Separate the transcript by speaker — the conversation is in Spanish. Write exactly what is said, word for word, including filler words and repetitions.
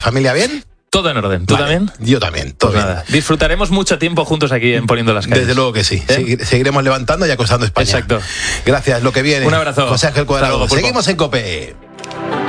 Speaker 1: familia bien?
Speaker 2: Todo en orden. ¿Tú
Speaker 1: Vale,
Speaker 2: también?
Speaker 1: Yo también, todo
Speaker 2: Pues
Speaker 1: bien.
Speaker 2: nada, disfrutaremos mucho tiempo juntos aquí en Poniendo las Calles.
Speaker 1: Desde luego que sí.
Speaker 2: ¿Eh?
Speaker 1: Segui- Seguiremos levantando y acostando España.
Speaker 2: Exacto.
Speaker 1: Gracias, lo que viene.
Speaker 2: Un abrazo.
Speaker 1: José Ángel
Speaker 2: Hasta
Speaker 1: Cuadrado.
Speaker 2: luego, Pulpo.
Speaker 1: Seguimos en COPE.